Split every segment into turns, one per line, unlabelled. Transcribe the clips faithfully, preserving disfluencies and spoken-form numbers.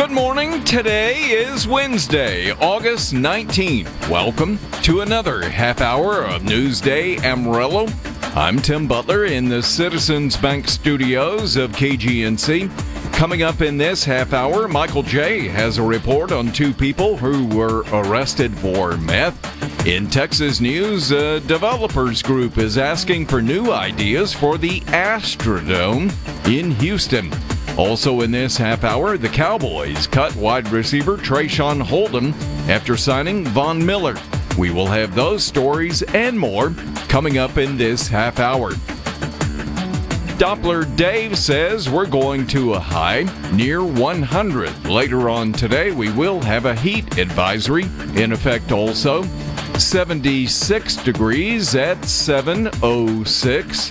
Good morning. Today is Wednesday, August nineteenth. Welcome to another half hour of Newsday Amarillo. I'm Tim Butler in the Citizens Bank studios of K G N C. Coming up in this half hour, Michael J. has a report on two people who were arrested for meth. In Texas news, a developers group is asking for new ideas for the Astrodome in Houston. Also in this half hour, the Cowboys cut wide receiver Trayshawn Holden after signing Von Miller. We will have those stories and more coming up in this half hour. Doppler Dave says we're going to a high near one hundred. Later on today, we will have a heat advisory in effect also. seventy-six degrees at seven oh six.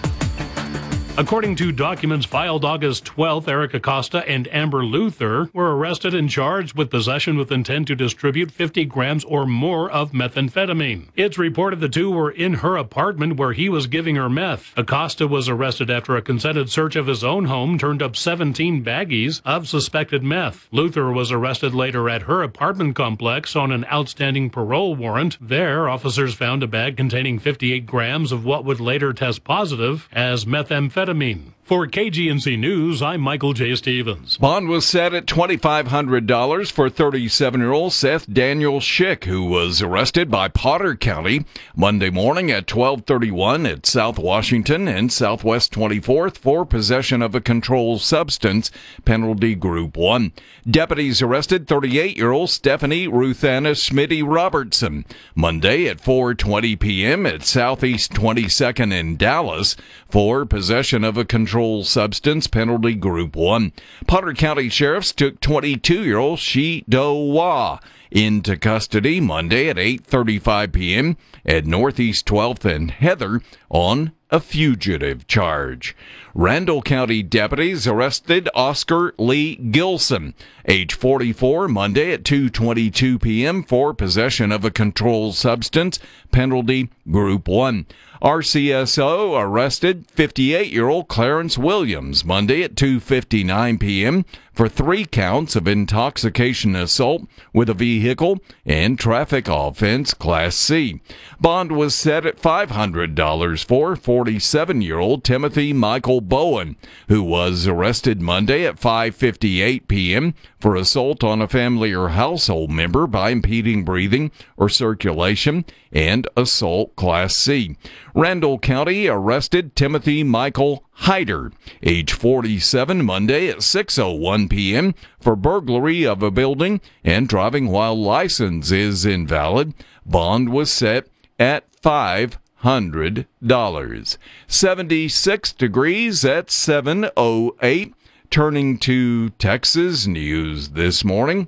According to documents filed August twelfth, Eric Acosta and Amber Luther were arrested and charged with possession with intent to distribute fifty grams or more of methamphetamine. It's reported the two were in her apartment where he was giving her meth. Acosta was arrested after a consented search of his own home turned up seventeen baggies of suspected meth. Luther was arrested later at her apartment complex on an outstanding parole warrant. There, officers found a bag containing fifty-eight grams of what would later test positive as methamphetamine. For K G N C News, I'm Michael J. Stevens.
Bond was set at twenty-five hundred dollars for thirty-seven-year-old Seth Daniel Schick, who was arrested by Potter County Monday morning at twelve thirty-one at South Washington and Southwest twenty-fourth for possession of a controlled substance, penalty group one. Deputies arrested thirty-eight-year-old Stephanie Ruthanna Smitty Robertson Monday at four twenty p.m. at Southeast twenty-second in Dallas for possession of a controlled substance, penalty group one. Potter County sheriffs took twenty-two-year-old Shi Do-Wah into custody Monday at eight thirty-five p.m. at Northeast twelfth and Heather on a fugitive charge. Randall County deputies arrested Oscar Lee Gilson, age forty-four, Monday at two twenty-two p.m. for possession of a controlled substance, penalty group one. R C S O arrested fifty-eight-year-old Clarence Williams Monday at two fifty-nine p.m. for three counts of intoxication assault with a vehicle and traffic offense Class C. Bond was set at five hundred dollars for forty-seven-year-old Timothy Michael Bowen, who was arrested Monday at five fifty-eight p.m. for assault on a family or household member by impeding breathing or circulation and assault Class C. Randall County arrested Timothy Michael Hyder, age forty-seven, Monday at six oh one p.m. for burglary of a building and driving while license is invalid. Bond was set at five hundred dollars. seventy-six degrees at seven oh eight. Turning to Texas news this morning.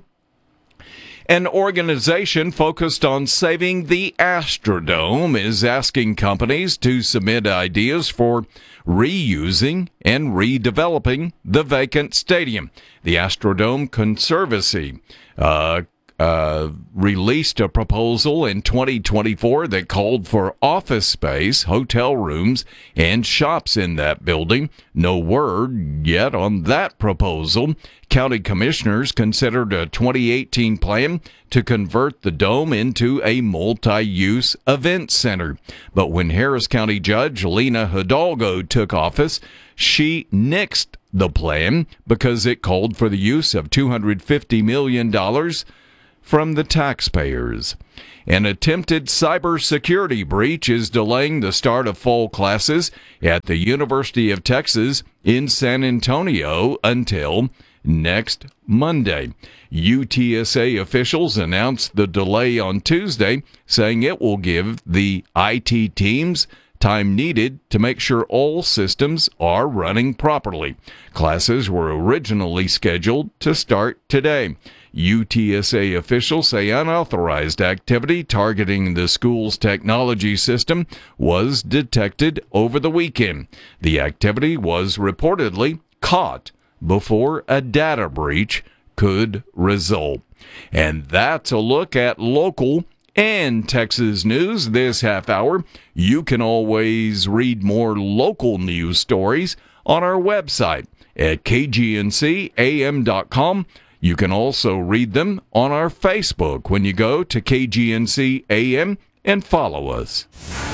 An organization focused on saving the Astrodome is asking companies to submit ideas for reusing and redeveloping the vacant stadium. The Astrodome Conservancy uh, uh, released a proposal in twenty twenty-four that called for office space, hotel rooms, and shops in that building. No word yet on that proposal. County commissioners considered a twenty eighteen plan to convert the dome into a multi-use event center. But when Harris County Judge Lena Hidalgo took office, she nixed the plan because it called for the use of two hundred fifty million dollars from the taxpayers. An attempted cybersecurity breach is delaying the start of fall classes at the University of Texas in San Antonio until next Monday. U T S A officials announced the delay on Tuesday, saying it will give the I T teams time needed to make sure all systems are running properly. Classes were originally scheduled to start today. U T S A officials say unauthorized activity targeting the school's technology system was detected over the weekend. The activity was reportedly caught before a data breach could result. And that's a look at local and Texas news this half hour. You can always read more local news stories on our website at K G N C A M dot com. You can also read them on our Facebook when you go to K G N C A M and follow us.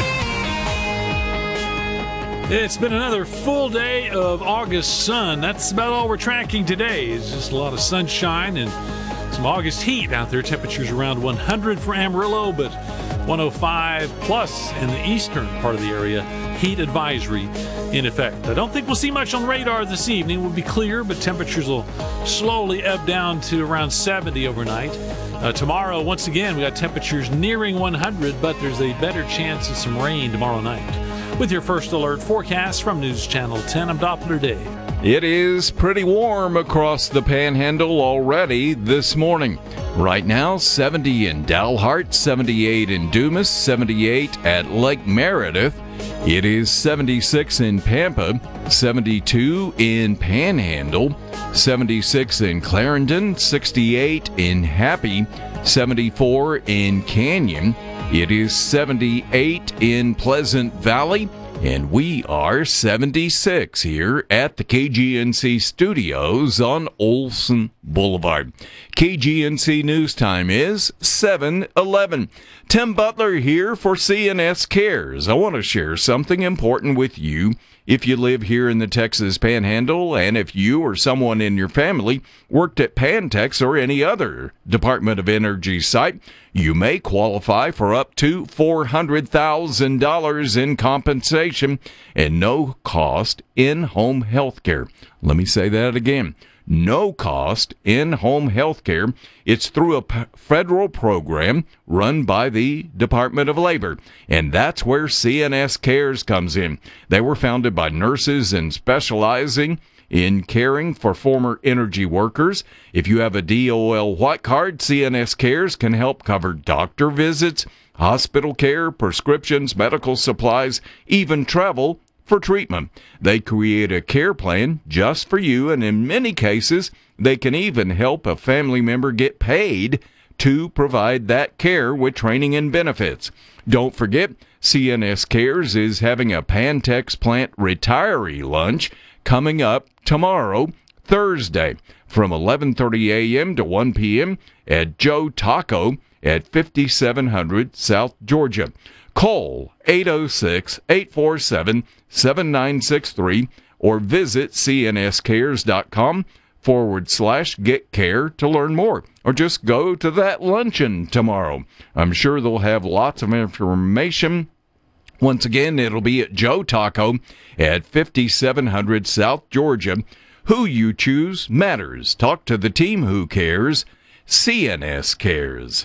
It's been another full day of August sun. That's about all we're tracking today. It's just a lot of sunshine and some August heat out there. Temperatures around one hundred for Amarillo, but one oh five plus in the eastern part of the area. Heat advisory in effect. I don't think we'll see much on radar this evening. We'll be clear, but temperatures will slowly ebb down to around seventy overnight. Uh, tomorrow, once again, we got temperatures nearing one hundred, but there's a better chance of some rain tomorrow night. With your first alert forecast from News Channel ten, I'm Doppler Dave.
It is pretty warm across the Panhandle already this morning. Right now, seventy in Dalhart, seventy-eight in Dumas, seventy-eight at Lake Meredith. It is seventy-six in Pampa, seventy-two in Panhandle, seventy-six in Clarendon, sixty-eight in Happy, seventy-four in Canyon. It is seventy-eight in Pleasant Valley, and we are seventy-six here at the K G N C studios on Olson Boulevard. K G N C News Time is seven eleven. Tim Butler here for C N S Cares. I want to share something important with you. If you live here in the Texas Panhandle, and if you or someone in your family worked at Pantex or any other Department of Energy site, you may qualify for up to four hundred thousand dollars in compensation and no cost in-home health care. Let me say that again. No cost in-home health care. It's through a p- federal program run by the Department of Labor, and that's where C N S Cares comes in. They were founded by nurses and specializing in caring for former energy workers. If you have a D O L White Card, C N S Cares can help cover doctor visits, hospital care, prescriptions, medical supplies, even travel for treatment. They create a care plan just for you, and in many cases, they can even help a family member get paid to provide that care with training and benefits. Don't forget, C N S Cares is having a Pantex plant retiree lunch coming up tomorrow, Thursday, from eleven thirty a.m. to one p.m. at Joe Taco at fifty-seven hundred South Georgia. Call eight oh six, eight four seven, seven nine six three or visit cnscares.com forward slash get care to learn more. Or just go to that luncheon tomorrow. I'm sure they'll have lots of information. Once again, it'll be at Joe Taco at fifty-seven hundred South Georgia. Who you choose matters. Talk to the team who cares. C N S Cares.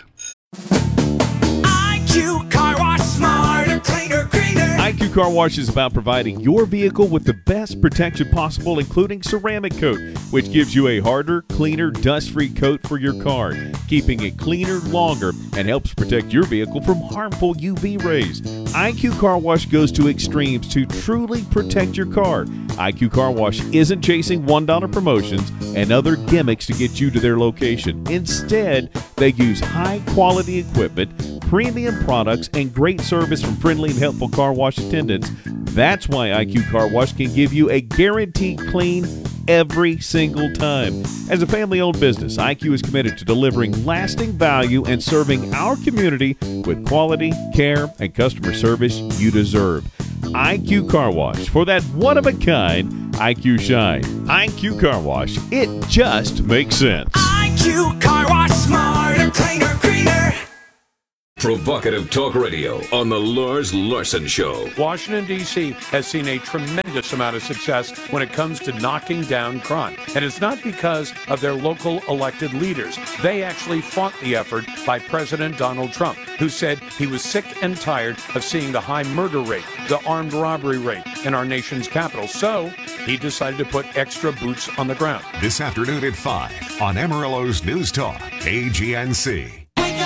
I Q Car Wash, smarter, cleaner, greener.
I Q Car Wash is about providing your vehicle with the best protection possible, including ceramic coat, which gives you a harder, cleaner, dust-free coat for your car, keeping it cleaner longer and helps protect your vehicle from harmful U V rays. I Q Car Wash goes to extremes to truly protect your car. I Q Car Wash isn't chasing one dollar promotions and other gimmicks to get you to their location. Instead, they use high-quality equipment, premium products, and great service from friendly and helpful car wash attendants. That's why I Q Car Wash can give you a guaranteed clean every single time. As a family-owned business, I Q is committed to delivering lasting value and serving our community with quality, care, and customer service you deserve. I Q Car Wash, for that one-of-a-kind I Q shine. I Q Car Wash, it just makes sense.
I Q Car Wash, smarter, cleaner, greener.
Provocative talk radio on the Lars Larson Show.
Washington, D C has seen a tremendous amount of success when it comes to knocking down crime. And it's not because of their local elected leaders. They actually fought the effort by President Donald Trump, who said he was sick and tired of seeing the high murder rate, the armed robbery rate in our nation's capital. So he decided to put extra boots on the ground.
This afternoon at five on Amarillo's News Talk, K G N C.